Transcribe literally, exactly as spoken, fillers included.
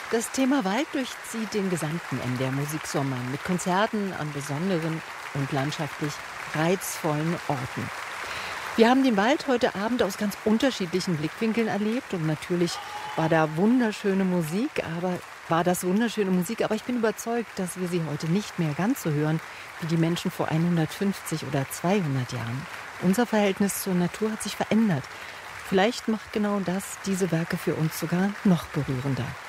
Das Thema Wald durchzieht den gesamten M D R Musiksommer mit Konzerten an besonderen und landschaftlich reizvollen Orten. Wir haben den Wald heute Abend aus ganz unterschiedlichen Blickwinkeln erlebt und natürlich war da wunderschöne Musik, aber war das wunderschöne Musik, aber ich bin überzeugt, dass wir sie heute nicht mehr ganz so hören wie die Menschen vor hundertfünfzig oder zweihundert Jahren. Unser Verhältnis zur Natur hat sich verändert. Vielleicht macht genau das diese Werke für uns sogar noch berührender.